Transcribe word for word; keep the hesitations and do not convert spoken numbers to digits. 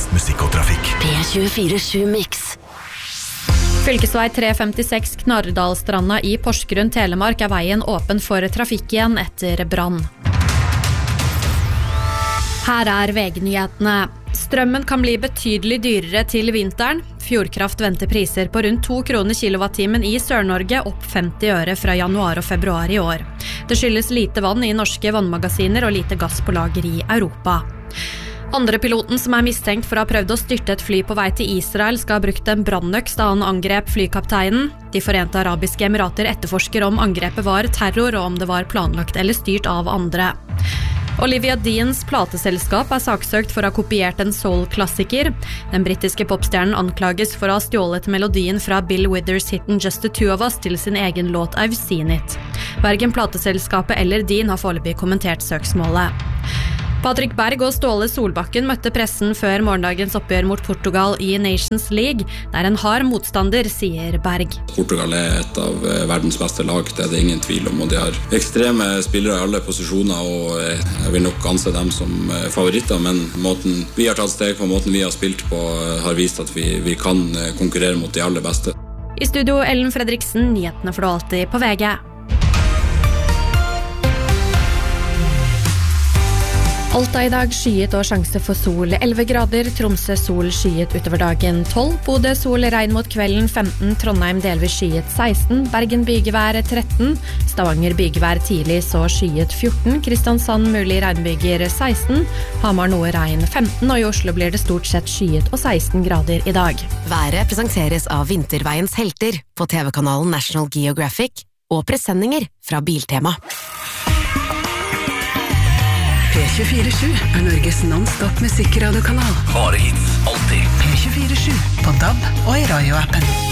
mest musikk og trafikk. P tjuefire sju Mix. Fylkesvei tre femtiseks Knarrdalstranda i Porsgrunn, Telemark er veien åpen for trafikk igjen etter brann. Her er vegnyhetene. Strømmen kan bli betydelig dyrere til vinteren. Fjordkraft venter priser på rundt to kroner kilowattimen i Sør-Norge, opp femti øre fra januar og februar i år. Det skyldes lite vann i norske vannmagasiner og lite gass på lager i Europa. Andre piloten som er mistenkt for å ha prøvd å styrte et fly på vei til Israel skal ha brukt en brannøks da han angrep flykapteinen. De Forente Arabiske Emirater etterforsker om angrepet var terror og om det var planlagt eller styrt av andre. Olivia Deans plateselskap er saksøkt for å ha kopiert en soul-klassiker. Den britiske popstjernen anklages for å ha stjålet melodien fra Bill Withers hitten Just the Two of Us til sin egen låt I've Seen It. Hverken plateselskapet eller Dean har foreløpig kommentert søksmålet. Patrick Berg og Ståle Solbakken møtte pressen før morgendagens oppgjør mot Portugal i Nations League. Det er en hard motstander, sier Berg. Portugal er et av verdens beste lag, det er det ingen tvil om, og de har ekstreme spillere i alle posisjoner, og jeg vil nok anse dem som favoritter, men måten vi har tatt steg på, måten vi har spilt på, har vist at vi, vi kan konkurrere mot de aller beste. I studio Ellen Fredriksen, nyhetene får du alltid på V G. Alta i dag skyet og sjanse for sol elleve grader, Tromsø sol skyet utover dagen tolv, Bodø sol regn mot kvelden femten, Trondheim delvis skyet seksten, Bergen bygevær tretten, Stavanger bygevær tidlig så skyet fjorten, Kristiansand mulig regnbyger seksten, Hamar noe regn femten, og i Oslo blir det stort sett skyet og seksten grader i dag. Været presenteres av Vinterveiens helter på T V-kanalen National Geographic og presenninger fra Biltema. P tjuefire sju er Norges non-stop musikkradio-kanal. Bare hits, alltid. P tjuefire sju på D A B og i radioappen.